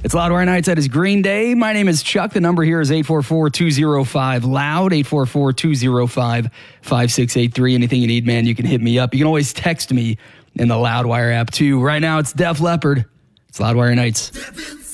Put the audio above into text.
It's Loudwire Nights. That is Green Day. My name is Chuck. The number here is 844-205-LOUD, 844-205-5683. Anything you need, man, you can hit me up. You can always text me in the Loudwire app, too. Right now, it's Def Leppard. It's Loudwire Nights.